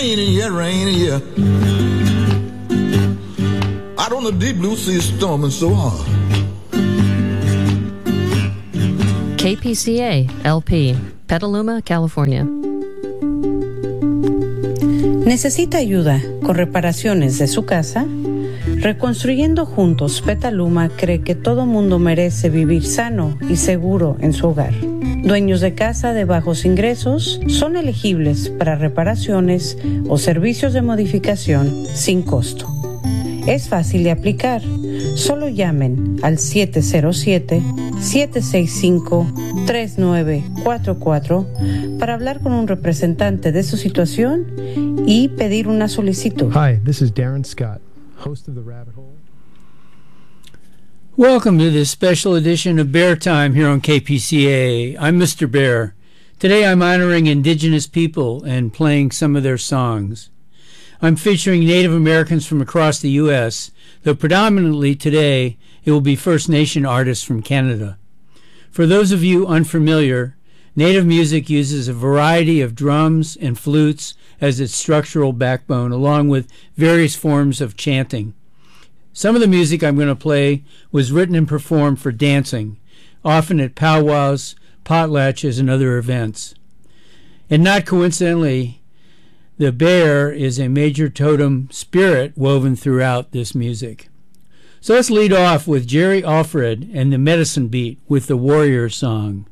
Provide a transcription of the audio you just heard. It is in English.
Rain in here, rain in here. Out on the deep blue sea, it's storming so hard. KPCA LP, Petaluma, California. ¿Necesita ayuda con reparaciones de su casa? Reconstruyendo Juntos Petaluma cree que todo mundo merece vivir sano y seguro en su hogar. Dueños de casa de bajos ingresos son elegibles para reparaciones o servicios de modificación sin costo. Es fácil de aplicar. Solo llamen al 707-765-3944 para hablar con un representante de su situación y pedir una solicitud. Hi, this is Darren Scott, host of The Rabbit Hole. Welcome to this special edition of Bear Time here on KPCA. I'm Mr. Bear. Today I'm honoring indigenous people and playing some of their songs. I'm featuring Native Americans from across the U.S., though predominantly today it will be First Nation artists from Canada. For those of you unfamiliar, Native music uses a variety of drums and flutes as its structural backbone, along with various forms of chanting. Some of the music I'm going to play was written and performed for dancing, often at powwows, potlatches, and other events. And not coincidentally, the bear is a major totem spirit woven throughout this music. So let's lead off with Jerry Alfred and the Medicine Beat with the Warrior Song.